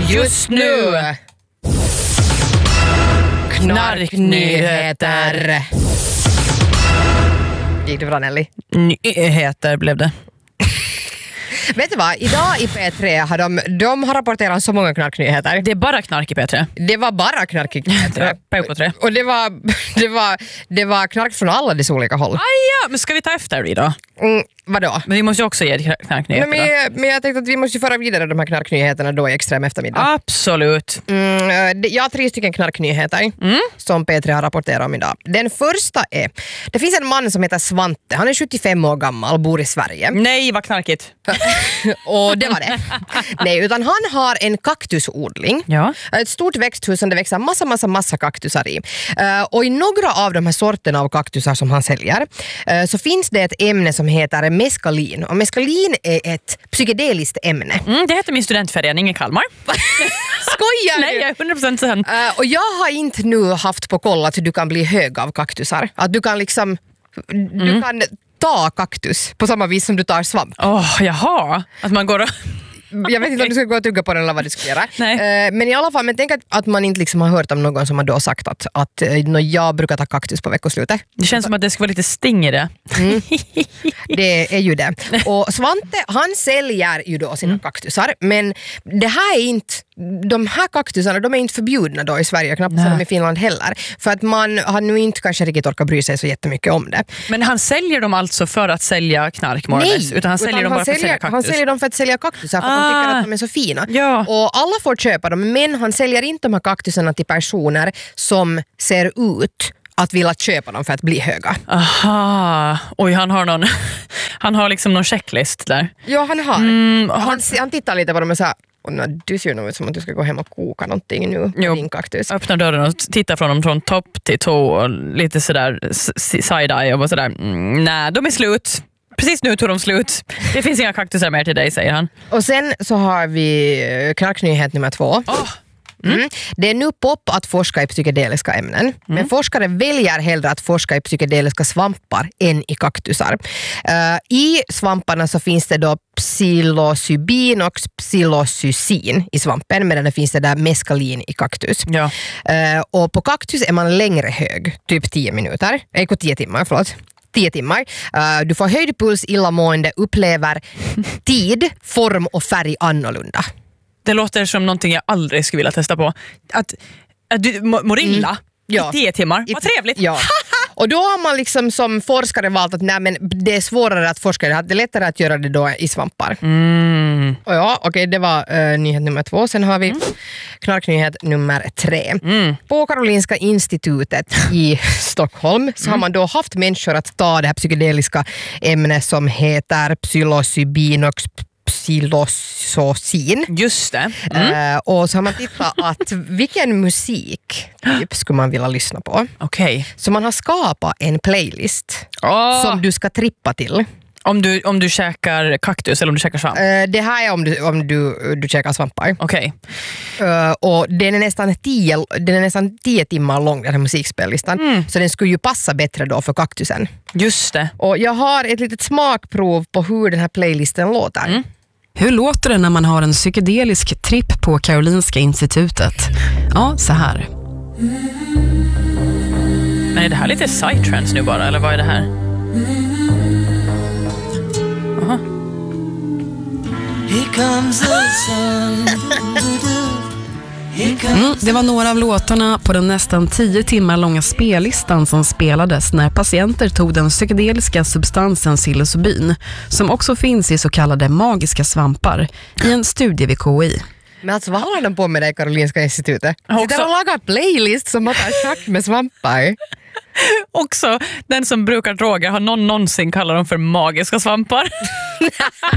Just nu. Knarknyheter. Gick det bra, Nelly? Nyheter blev det. Vet du vad? Idag i P3 har de har rapporterat så många knarknyheter. Det är bara knark i P3. Det var bara knark i P3. PK3. Och det var knark från alla dess olika håll. Ja, men ska vi ta efter det då? Vadå? Men vi måste ju också ge knarknyheter. Men jag tänkte att vi måste föra vidare de här knarknyheterna då i extrem eftermiddag. Absolut. Jag har 3 stycken knarknyheter som P3 har rapporterat om idag. Den första är, det finns en man som heter Svante. Han är 75 år gammal och bor i Sverige. Nej, vad knarkigt. Och det var det. Nej, utan han har en kaktusodling. Ja. Ett stort växthus som det växer massa kaktusar i. Och i några av de här sorterna av kaktusar som han säljer så finns det ett ämne som heter meskalin. Och meskalin är ett psykedeliskt ämne. Det heter min studentförening i Kalmar. Skojar du? Nej, jag är 100% sen. Och jag har inte nu haft på koll att du kan bli hög av kaktusar. Att du kan liksom... Du kan ta kaktus på samma vis som du tar svamp. Jaha. Att man går och... Jag vet inte om du ska gå och tugga på den eller vad du ska göra. Men i alla fall, men tänk att man inte liksom har hört om någon som har då sagt att jag brukar ta kaktus på veckoslutet. Det känns som att det ska vara lite sting i det. Det är ju det. Och Svante, han säljer ju då sina kaktusar, men det här är inte, de här kaktusarna, de är inte förbjudna då i Sverige och knappt som i Finland heller. För att man har nu inte kanske riktigt orkat bry sig så jättemycket om det. Men han säljer dem alltså för att sälja knark? Nej, utan han säljer dem bara för att sälja kaktus. Han säljer dem för att sälja kaktusar för att han tycker att de är så fina. Ja. Och alla får köpa dem, men han säljer inte de här kaktusarna till personer som ser ut att vilja köpa dem för att bli höga. Aha. Oj, han har liksom någon checklist där. Ja, han har. Han tittar lite på dem och säger, du ser ju nog ut som att du ska gå hem och koka någonting nu med din kaktus. Öppnar dörren och tittar från dem från topp till tå och lite sådär side-eye och sådär. Nej, de är slut. Precis nu tog de slut. Det finns inga kaktusar mer till dig, säger han. Och sen så har vi knarknyhet nummer 2. Det är nu pop att forska i psykedeliska ämnen. Men forskare väljer hellre att forska i psykedeliska svampar än i kaktusar. I svamparna så finns det då psilocybin och psilocycin i svampen, medan det finns det där meskalin i kaktus. Ja. Och på kaktus är man längre hög, typ 10 timmar. Du får höjd puls, illamående, upplever tid, form och färg annorlunda. Det låter som någonting jag aldrig skulle vilja testa på. Att du mår illa i 10 timmar. Vad trevligt. Ja. Och då har man liksom som forskare valt att det är svårare att forska. Det är lättare att göra det då i svampar. Okej, det var nyhet nummer 2. Sen har vi knarknyhet nummer 3. På Karolinska institutet i Stockholm så har man då haft människor att ta det här psykedeliska ämnet som heter psilocybin och psilocin. Just det. Och så har man tittat att vilken musik typ skulle man vilja lyssna på. Okej. Så man har skapat en playlist som du ska trippa till. Om du käkar kaktus eller om du käkar svamp? Det här är om du käkar svampar. Okej. Och den är nästan 10 timmar lång, den här musikspellistan. Så den skulle ju passa bättre då för kaktusen. Just det. Och jag har ett litet smakprov på hur den här playlisten låter. Hur låter det när man har en psykedelisk tripp på Karolinska institutet? Ja, så här. Men är det här lite psytrance nu bara, eller vad är det här? Aha. Here comes the sun. Det var några av låtarna på den nästan 10 timmar långa spellistan som spelades när patienter tog den psykedeliska substansen psilocybin, som också finns i så kallade magiska svampar, i en studie vid KI. Men alltså, vad håller de på med det i Karolinska institutet? Sitter och lagar playlist som man tar schack med svampar. Också den som brukar droger, har någon någonsin kallat dem för magiska svampar?